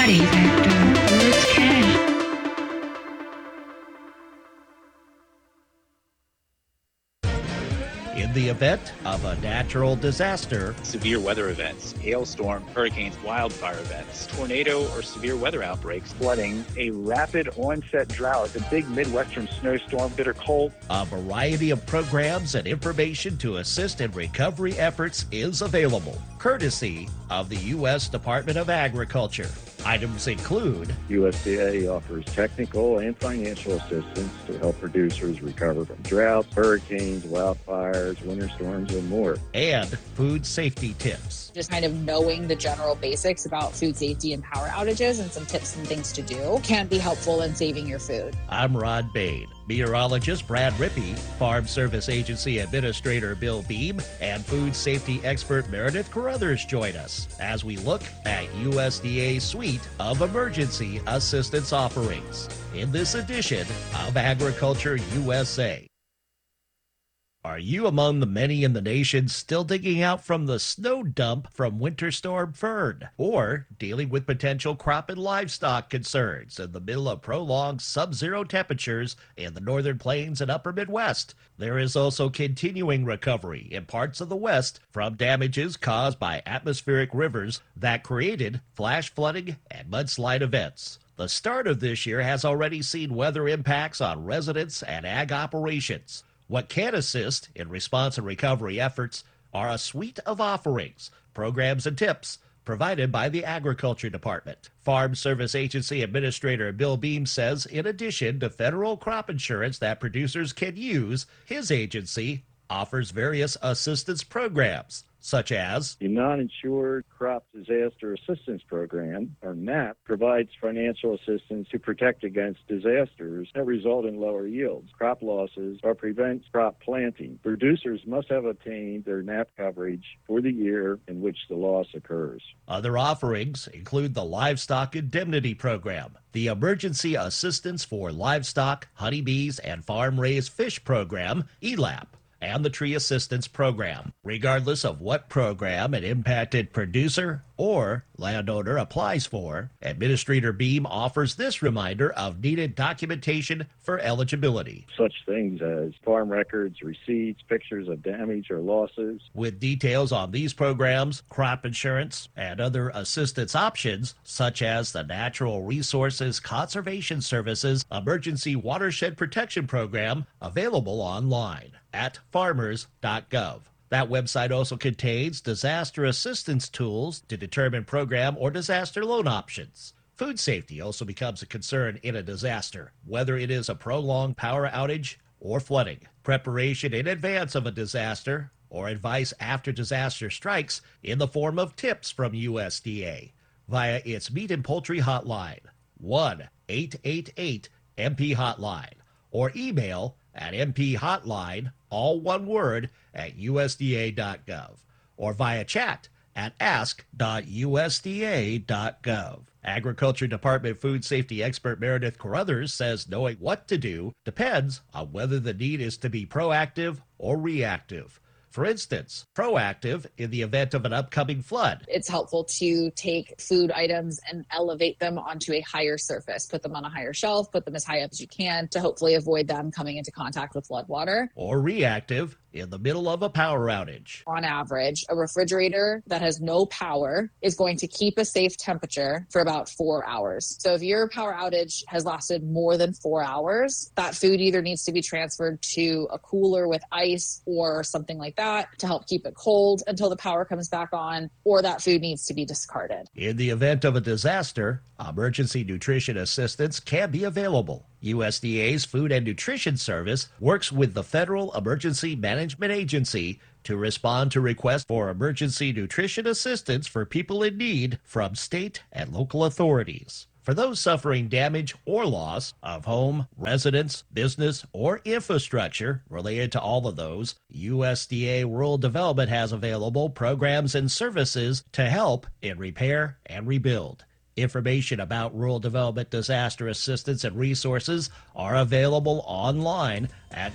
body factor words cash. In the event of a natural disaster, severe weather events, hailstorm, hurricanes, wildfire events, tornado or severe weather outbreaks, flooding, a rapid onset drought, a big Midwestern snowstorm, bitter cold. a variety of programs and information to assist in recovery efforts is available, courtesy of the U.S. Department of Agriculture. Items include USDA offers technical and financial assistance to help producers recover from droughts, hurricanes, wildfires, winter storms, and more. and food safety tips. Just kind of knowing the general basics about food safety and power outages and some tips and things to do can be helpful in saving your food. I'm Rod Bain. Meteorologist Brad Rippey, Farm Service Agency Administrator Bill Beam, and food safety expert Meredith Carruthers join us as we look at USDA's suite of emergency assistance offerings in this edition of Agriculture USA. Are you among the many in the nation still digging out from the snow dump from Winter Storm Fern, or dealing with potential crop and livestock concerns in the middle of prolonged sub-zero temperatures in the northern plains and upper Midwest? There is also continuing recovery in parts of the West from damages caused by atmospheric rivers that created flash flooding and mudslide events. The start of this year has already seen weather impacts on residents and ag operations. What can assist in response and recovery efforts are a suite of offerings, programs, and tips provided by the Agriculture Department. Farm Service Agency Administrator Bill Beam says in addition to federal crop insurance that producers can use, his agency offers various assistance programs, such as The Non-Insured Crop Disaster Assistance Program, or NAP, provides financial assistance to protect against disasters that result in lower yields, crop losses, or prevent crop planting. Producers must have obtained their NAP coverage for the year in which the loss occurs. Other offerings include the Livestock Indemnity Program, the Emergency Assistance for Livestock, Honeybees, and Farm-Raised Fish Program, ELAP, and the Tree Assistance Program. Regardless of what program an impacted producer or landowner applies for, Administrator Beam offers this reminder of needed documentation for eligibility. Such things as farm records, receipts, pictures of damage or losses. With details on these programs, crop insurance, and other assistance options, such as the Natural Resources Conservation Services Emergency Watershed Protection Program, available online at farmers.gov. That website also contains disaster assistance tools to determine program or disaster loan options. Food safety also becomes a concern in a disaster, whether it is a prolonged power outage or flooding. Preparation in advance of a disaster or advice after disaster strikes in the form of tips from USDA via its Meat and Poultry Hotline, 1-888-MP-HOTLINE, or email at mphotline, all one word, at usda.gov, or via chat at ask.usda.gov. Agriculture Department food safety expert Meredith Carruthers says knowing what to do depends on whether the need is to be proactive or reactive. For instance, proactive in the event of an upcoming flood. It's helpful to take food items and elevate them onto a higher surface, put them on a higher shelf, put them as high up as you can to hopefully avoid them coming into contact with flood water. Or reactive in the middle of a power outage. On average, a refrigerator that has no power is going to keep a safe temperature for about 4 hours. So if your power outage has lasted more than 4 hours, that food either needs to be transferred to a cooler with ice or something like that to help keep it cold until the power comes back on, or that food needs to be discarded. In the event of a disaster, emergency nutrition assistance can be available. USDA's Food and Nutrition Service works with the Federal Emergency Management Agency to respond to requests for emergency nutrition assistance for people in need from state and local authorities. For those suffering damage or loss of home, residence, business, or infrastructure related to all of those, USDA Rural Development has available programs and services to help in repair and rebuild. Information about rural development disaster assistance and resources are available online at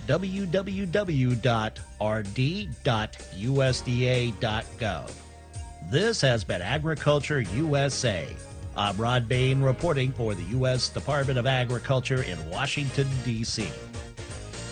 www.rd.usda.gov. This has been Agriculture USA. I'm Rod Bain reporting for the U.S. Department of Agriculture in Washington, D.C.